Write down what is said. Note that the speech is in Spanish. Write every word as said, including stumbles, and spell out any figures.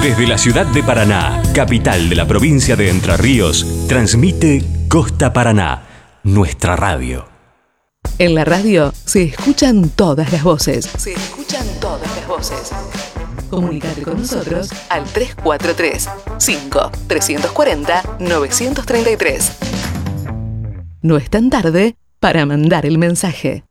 Desde la ciudad de Paraná, capital de la provincia de Entre Ríos, transmite Costa Paraná, nuestra radio. En la radio se escuchan todas las voces. Se escuchan todas las voces. Comunicate con nosotros al tres cuatro tres, cinco, tres cuatro cero, nueve tres tres. No es tan tarde para mandar el mensaje.